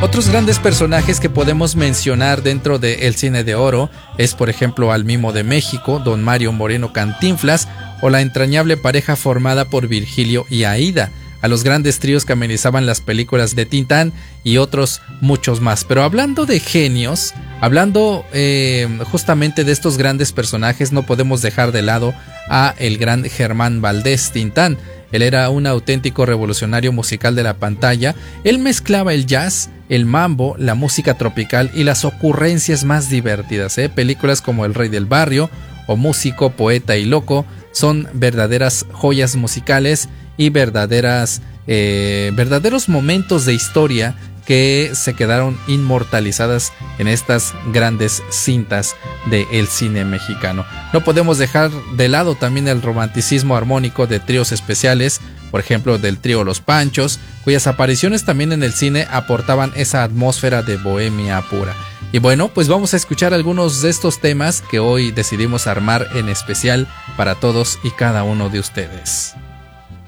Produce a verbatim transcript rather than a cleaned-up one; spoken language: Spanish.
Otros grandes personajes que podemos mencionar dentro del cine de oro es, por ejemplo, al Mimo de México, don Mario Moreno Cantinflas, o la entrañable pareja formada por Virgilio y Aída, a los grandes tríos que amenizaban las películas de Tintán y otros muchos más. Pero hablando de genios, hablando eh, justamente de estos grandes personajes, no podemos dejar de lado a el gran Germán Valdés Tintán. Él era un auténtico revolucionario musical de la pantalla. Él mezclaba el jazz, el mambo, la música tropical y las ocurrencias más divertidas, ¿eh? Películas como El Rey del Barrio o Músico, Poeta y Loco son verdaderas joyas musicales y verdaderas, eh, verdaderos momentos de historia que se quedaron inmortalizadas en estas grandes cintas del cine mexicano. No podemos dejar de lado también el romanticismo armónico de tríos especiales, por ejemplo del trío Los Panchos, cuyas apariciones también en el cine aportaban esa atmósfera de bohemia pura. Y bueno, pues vamos a escuchar algunos de estos temas que hoy decidimos armar en especial para todos y cada uno de ustedes.